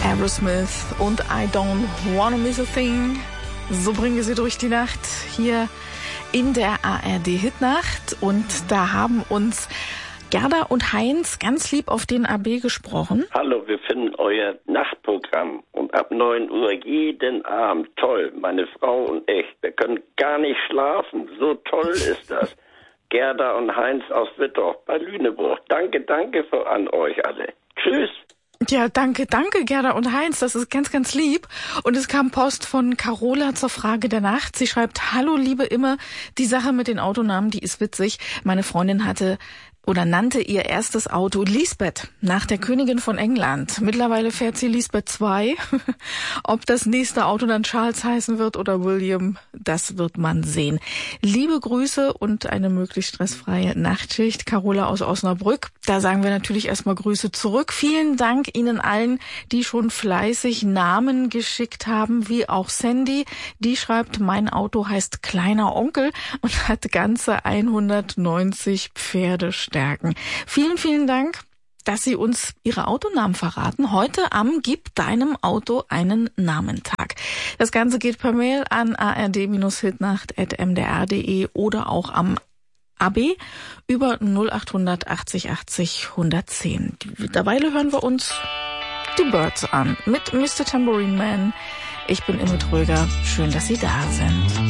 Aerosmith und I Don't Wanna Miss a Thing. So bringen wir sie durch die Nacht hier in der ARD Hitnacht. Und da haben uns Gerda und Heinz ganz lieb auf den AB gesprochen. Hallo, wir finden euer Nachtprogramm und ab 9 Uhr jeden Abend toll. Meine Frau und ich, wir können gar nicht schlafen. So toll ist das. Gerda und Heinz aus Wittorf bei Lüneburg. Danke an euch alle. Tschüss. Ja, danke, Gerda und Heinz, das ist ganz, ganz lieb. Und es kam Post von Carola zur Frage der Nacht. Sie schreibt: Hallo, liebe Imme, die Sache mit den Autonamen, die ist witzig. Meine Freundin nannte ihr erstes Auto Lisbeth, nach der Königin von England. Mittlerweile fährt sie Lisbeth 2. Ob das nächste Auto dann Charles heißen wird oder William, das wird man sehen. Liebe Grüße und eine möglichst stressfreie Nachtschicht. Carola aus Osnabrück. Da sagen wir natürlich erstmal Grüße zurück. Vielen Dank Ihnen allen, die schon fleißig Namen geschickt haben, wie auch Sandy. Die schreibt: Mein Auto heißt Kleiner Onkel und hat ganze 190 Pferdestärken. Vielen, vielen Dank, dass Sie uns Ihre Autonamen verraten. Heute am Gib deinem Auto einen Namentag. Das Ganze geht per Mail an ard-hitnacht@mdr.de oder auch am AB über 0800 80 80 110. Mittlerweile hören wir uns die Birds an mit Mr. Tambourine Man. Ich bin Imme Tröger. Schön, dass Sie da sind.